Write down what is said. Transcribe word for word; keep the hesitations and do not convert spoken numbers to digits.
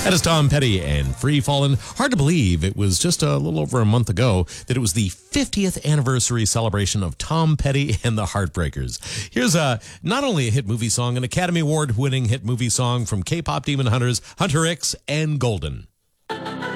That is Tom Petty and Free Fallin'. Hard to believe it was just a little over a month ago that it was the fiftieth anniversary celebration of Tom Petty and the Heartbreakers. Here's a not only a hit movie song, an Academy Award winning hit movie song from K-pop Demon Hunters, Hunter X and Golden.